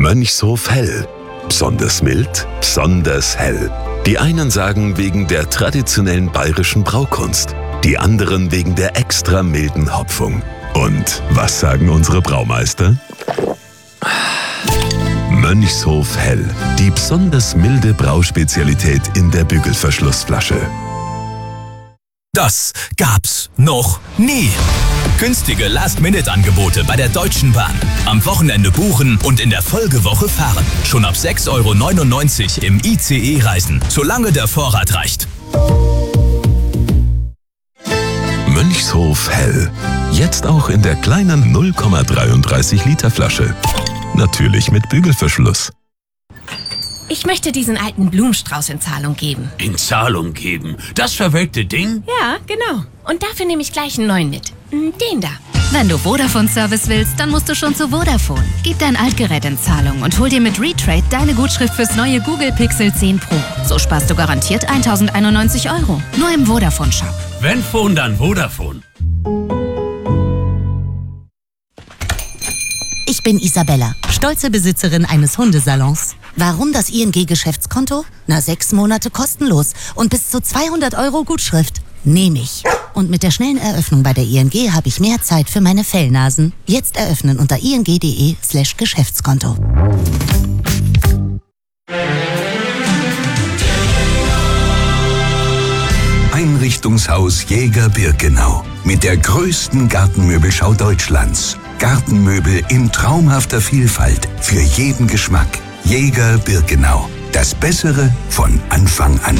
Mönchshof Hell. Besonders mild, besonders hell. Die einen sagen wegen der traditionellen bayerischen Braukunst, die anderen wegen der extra milden Hopfung. Und was sagen unsere Braumeister? Mönchshof Hell, die besonders milde Brauspezialität in der Bügelverschlussflasche. Das gab's noch nie. Günstige Last-Minute-Angebote bei der Deutschen Bahn. Am Wochenende buchen und in der Folgewoche fahren. Schon ab 6,99 € im ICE reisen, solange der Vorrat reicht. Mönchshof Hell. Jetzt auch in der kleinen 0,33 Liter Flasche. Natürlich mit Bügelverschluss. Ich möchte diesen alten Blumenstrauß in Zahlung geben. In Zahlung geben? Das verwelkte Ding? Ja, genau. Und dafür nehme ich gleich einen neuen mit. Den da. Wenn du Vodafone-Service willst, dann musst du schon zu Vodafone. Gib dein Altgerät in Zahlung und hol dir mit Retrade deine Gutschrift fürs neue Google Pixel 10 Pro. So sparst du garantiert 1.091 €. Nur im Vodafone-Shop. Wenn Phone, dann Vodafone. Ich bin Isabella, stolze Besitzerin eines Hundesalons. Warum das ING-Geschäftskonto? 6 Monate kostenlos und bis zu 200 € Gutschrift. Nehme ich. Und mit der schnellen Eröffnung bei der ING habe ich mehr Zeit für meine Fellnasen. Jetzt eröffnen unter ing.de/Geschäftskonto. Einrichtungshaus Jäger Birkenau. Mit der größten Gartenmöbelschau Deutschlands. Gartenmöbel in traumhafter Vielfalt. Für jeden Geschmack. Jäger Birkenau. Das Bessere von Anfang an.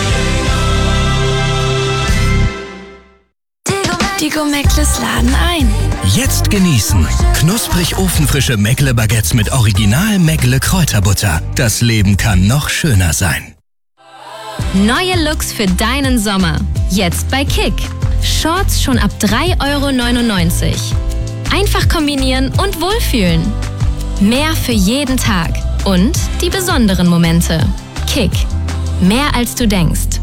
Tigo Meckles laden ein. Jetzt genießen. Knusprig ofenfrische Meckle-Baguettes mit Original Meckle-Kräuterbutter. Das Leben kann noch schöner sein. Neue Looks für deinen Sommer. Jetzt bei Kick. Shorts schon ab 3,99 €. Einfach kombinieren und wohlfühlen. Mehr für jeden Tag. Und die besonderen Momente. Kick. Mehr als du denkst.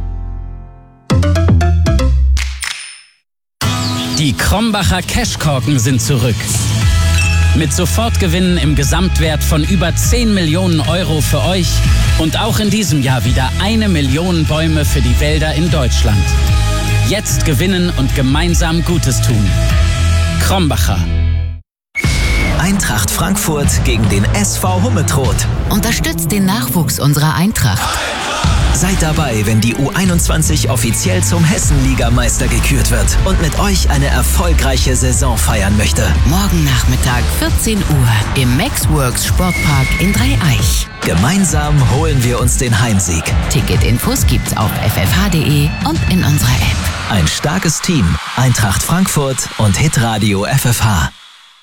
Die Krombacher Cashkorken sind zurück. Mit Sofortgewinnen im Gesamtwert von über 10 Millionen € für euch und auch in diesem Jahr wieder 1 Million Bäume für die Wälder in Deutschland. Jetzt gewinnen und gemeinsam Gutes tun. Krombacher. Eintracht Frankfurt gegen den SV Hummetrot. Unterstützt den Nachwuchs unserer Eintracht. Seid dabei, wenn die U21 offiziell zum Hessenligameister gekürt wird und mit euch eine erfolgreiche Saison feiern möchte. Morgen Nachmittag 14 Uhr im Maxworks Sportpark in Dreieich. Gemeinsam holen wir uns den Heimsieg. Ticketinfos gibt's auf ffh.de und in unserer App. Ein starkes Team, Eintracht Frankfurt und Hitradio FFH.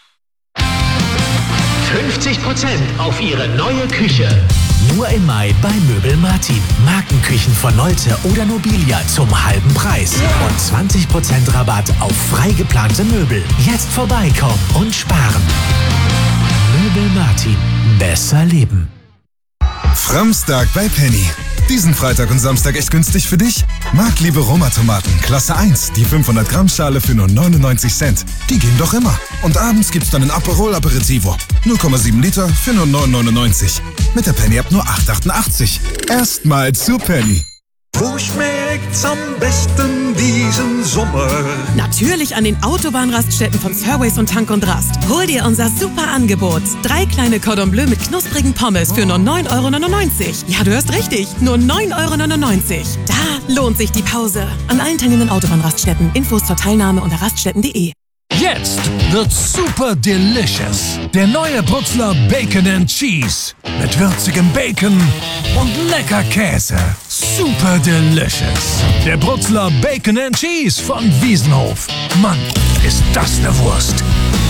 50% auf Ihre neue Küche. Nur im Mai bei Möbel Martin. Markenküchen von Nolte oder Nobilia zum halben Preis. Und 20% Rabatt auf frei geplante Möbel. Jetzt vorbeikommen und sparen. Möbel Martin. Besser leben. Framstag bei Penny. Diesen Freitag und Samstag echt günstig für dich? Marktliebe Roma-Tomaten, Klasse 1, die 500 Gramm Schale für nur 99 Cent. Die gehen doch immer. Und abends gibt's dann ein Aperol Aperitivo. 0,7 Liter für nur 9,99. Mit der Penny ab nur 8,88. Erstmal zu Penny. Wo schmeckt's am besten diesen Sommer? Natürlich an den Autobahnraststätten von Fairways und Tank und Rast. Hol dir unser super Angebot. 3 kleine Cordon Bleu mit knusprigen Pommes für nur 9,99 €. Ja, du hörst richtig. Nur 9,99 €. Da lohnt sich die Pause. An allen teilnehmenden Autobahnraststätten. Infos zur Teilnahme unter raststätten.de. Jetzt wird super delicious. Der neue Brutzler Bacon and Cheese. Mit würzigem Bacon und lecker Käse. Super delicious. Der Brutzler Bacon and Cheese von Wiesenhof. Mann, ist das eine Wurst.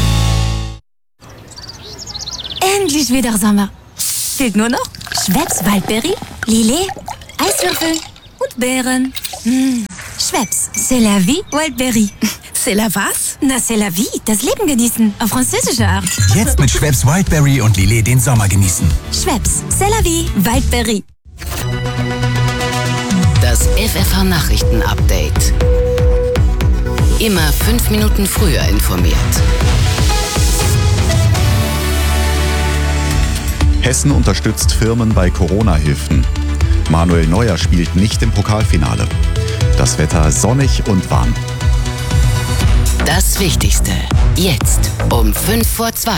Endlich wieder Sommer. Fehlt nur noch Schweppes Waldberry, Lillet, Eiswürfel und Beeren. Schweppes, c'est la vie, Wildberry. C'est la was? Na, c'est la vie, das Leben genießen, auf französische Art. Jetzt mit Schweppes Wildberry und Lillet den Sommer genießen. Schweppes, c'est la vie, Wildberry. Das FFH-Nachrichten-Update. Immer 5 Minuten früher informiert. Hessen unterstützt Firmen bei Corona-Hilfen. Manuel Neuer spielt nicht im Pokalfinale. Das Wetter sonnig und warm. Das Wichtigste jetzt um 1:55.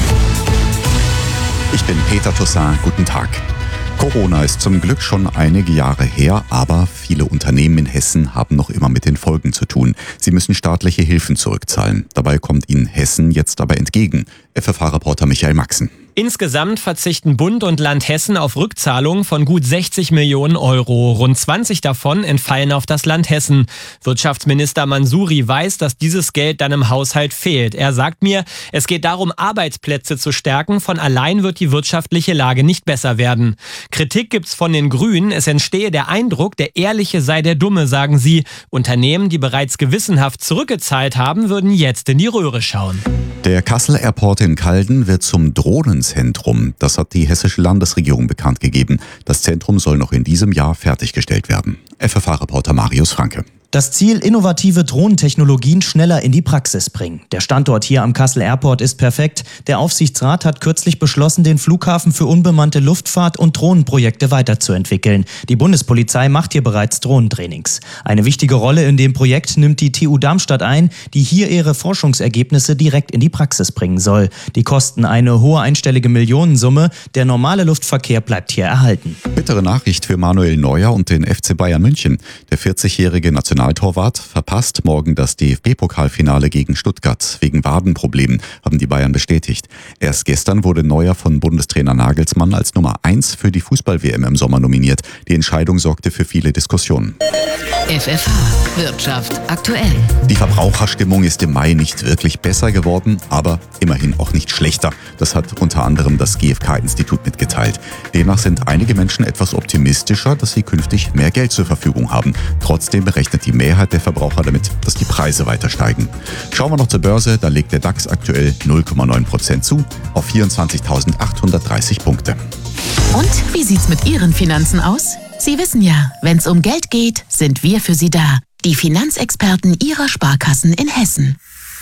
Ich bin Peter Toussaint, guten Tag. Corona ist zum Glück schon einige Jahre her, aber viele Unternehmen in Hessen haben noch immer mit den Folgen zu tun. Sie müssen staatliche Hilfen zurückzahlen. Dabei kommt ihnen Hessen jetzt aber entgegen. FFH-Reporter Michael Maxen. Insgesamt verzichten Bund und Land Hessen auf Rückzahlungen von gut 60 Millionen Euro. Rund 20 davon entfallen auf das Land Hessen. Wirtschaftsminister Mansouri weiß, dass dieses Geld dann im Haushalt fehlt. Er sagt mir, es geht darum, Arbeitsplätze zu stärken. Von allein wird die wirtschaftliche Lage nicht besser werden. Kritik gibt's von den Grünen. Es entstehe der Eindruck, der Ehrliche sei der Dumme, sagen sie. Unternehmen, die bereits gewissenhaft zurückgezahlt haben, würden jetzt in die Röhre schauen. Der Kassel Airport in Calden wird zum Drohnenzentrum. Das hat die hessische Landesregierung bekannt gegeben. Das Zentrum soll noch in diesem Jahr fertiggestellt werden. FFH-Reporter Marius Franke. Das Ziel, innovative Drohnentechnologien schneller in die Praxis bringen. Der Standort hier am Kassel Airport ist perfekt. Der Aufsichtsrat hat kürzlich beschlossen, den Flughafen für unbemannte Luftfahrt- und Drohnenprojekte weiterzuentwickeln. Die Bundespolizei macht hier bereits Drohnentrainings. Eine wichtige Rolle in dem Projekt nimmt die TU Darmstadt ein, die hier ihre Forschungsergebnisse direkt in die Praxis bringen soll. Die kosten eine hohe einstellige Millionensumme. Der normale Luftverkehr bleibt hier erhalten. Bittere Nachricht für Manuel Neuer und den FC Bayern München. Der 40-jährige Nationaltorwart verpasst morgen das DFB-Pokalfinale gegen Stuttgart. Wegen Wadenproblemen, haben die Bayern bestätigt. Erst gestern wurde Neuer von Bundestrainer Nagelsmann als Nummer 1 für die Fußball-WM im Sommer nominiert. Die Entscheidung sorgte für viele Diskussionen. FFH Wirtschaft aktuell. Die Verbraucherstimmung ist im Mai nicht wirklich besser geworden, aber immerhin auch nicht schlechter. Das hat unter anderem das GfK-Institut mitgeteilt. Demnach sind einige Menschen etwas optimistischer, dass sie künftig mehr Geld zur Verfügung haben. Trotzdem rechnet die Mehrheit der Verbraucher damit, dass die Preise weiter steigen. Schauen wir noch zur Börse, da legt der DAX aktuell 0,9% zu auf 24.830 Punkte. Und wie sieht's mit Ihren Finanzen aus? Sie wissen ja, wenn's um Geld geht, sind wir für Sie da. Die Finanzexperten Ihrer Sparkassen in Hessen.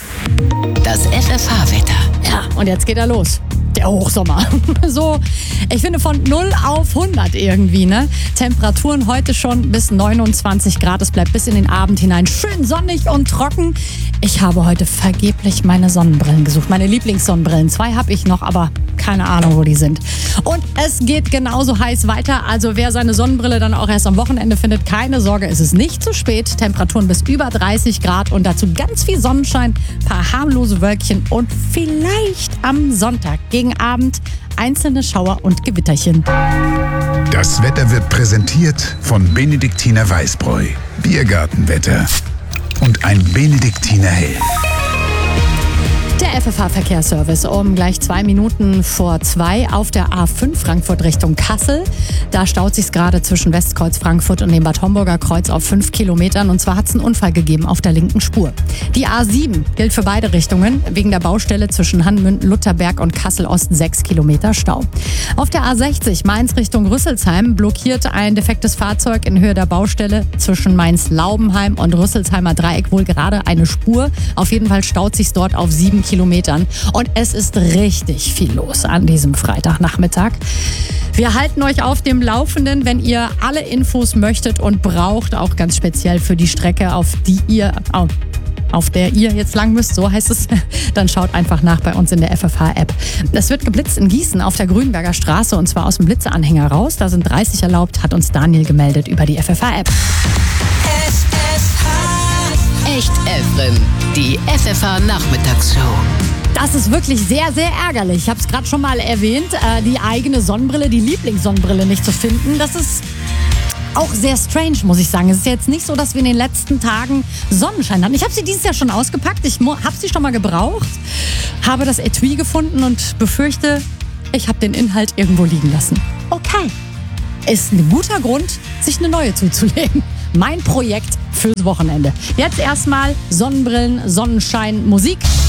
Das FFH-Wetter. Ja, und jetzt geht er los. Der Hochsommer. So, ich finde von 0 auf 100 irgendwie, ne? Temperaturen heute schon bis 29 Grad. Es bleibt bis in den Abend hinein schön sonnig und trocken. Ich habe heute vergeblich meine Sonnenbrillen gesucht. Meine Lieblingssonnenbrillen. 2 habe ich noch, aber keine Ahnung, wo die sind. Und es geht genauso heiß weiter. Also wer seine Sonnenbrille dann auch erst am Wochenende findet, keine Sorge, es ist nicht zu spät. Temperaturen bis über 30 Grad und dazu ganz viel Sonnenschein, paar harmlose Wölkchen und vielleicht am Sonntag gegen Abend einzelne Schauer und Gewitterchen. Das Wetter wird präsentiert von Benediktiner Weißbräu. Biergartenwetter und ein Benediktiner Hell. Der FFH-Verkehrsservice um gleich 2 Minuten vor 2 auf der A5 Frankfurt Richtung Kassel. Da staut sich's gerade zwischen Westkreuz Frankfurt und dem Bad Homburger Kreuz auf 5 Kilometern. Und zwar hat es einen Unfall gegeben auf der linken Spur. Die A7 gilt für beide Richtungen. Wegen der Baustelle zwischen Hanmünden, Lutherberg und Kassel-Ost 6 Kilometer Stau. Auf der A60 Mainz Richtung Rüsselsheim blockiert ein defektes Fahrzeug in Höhe der Baustelle zwischen Mainz-Laubenheim und Rüsselsheimer Dreieck wohl gerade eine Spur. Auf jeden Fall staut sich's dort auf 7 Kilometern. Und es ist richtig viel los an diesem Freitagnachmittag. Wir halten euch auf dem Laufenden, wenn ihr alle Infos möchtet und braucht, auch ganz speziell für die Strecke, auf der ihr jetzt lang müsst, so heißt es, dann schaut einfach nach bei uns in der FFH-App. Es wird geblitzt in Gießen auf der Grünberger Straße und zwar aus dem Blitzeanhänger raus. Da sind 30 erlaubt, hat uns Daniel gemeldet über die FFH-App. Echt Efren, die FFH-Nachmittagsshow. Das ist wirklich sehr, sehr ärgerlich. Ich habe es gerade schon mal erwähnt, die eigene Sonnenbrille, die Lieblingssonnenbrille nicht zu finden. Das ist auch sehr strange, muss ich sagen. Es ist jetzt nicht so, dass wir in den letzten Tagen Sonnenschein hatten. Ich habe sie dieses Jahr schon ausgepackt. Ich habe sie schon mal gebraucht, habe das Etui gefunden und befürchte, ich habe den Inhalt irgendwo liegen lassen. Okay. Ist ein guter Grund, sich eine neue zuzulegen. Mein Projekt fürs Wochenende. Jetzt erstmal Sonnenbrillen, Sonnenschein, Musik.